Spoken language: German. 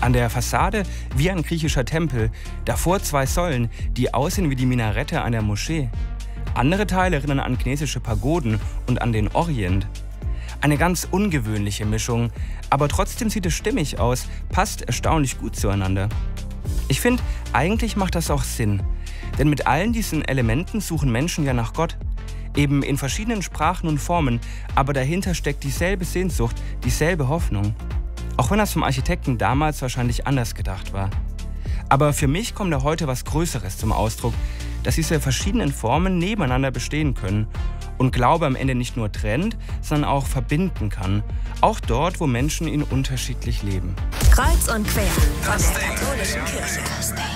An der Fassade wie ein griechischer Tempel, davor 2 Säulen, die aussehen wie die Minarette einer Moschee. Andere Teile erinnern an chinesische Pagoden und an den Orient. Eine ganz ungewöhnliche Mischung, aber trotzdem sieht es stimmig aus, passt erstaunlich gut zueinander. Ich finde, eigentlich macht das auch Sinn, denn mit allen diesen Elementen suchen Menschen ja nach Gott. Eben in verschiedenen Sprachen und Formen, aber dahinter steckt dieselbe Sehnsucht, dieselbe Hoffnung. Auch wenn das vom Architekten damals wahrscheinlich anders gedacht war. Aber für mich kommt da heute was Größeres zum Ausdruck, dass diese verschiedenen Formen nebeneinander bestehen können und Glaube am Ende nicht nur trennt, sondern auch verbinden kann. Auch dort, wo Menschen ihn unterschiedlich leben. Kreuz und quer von der katholischen Kirche.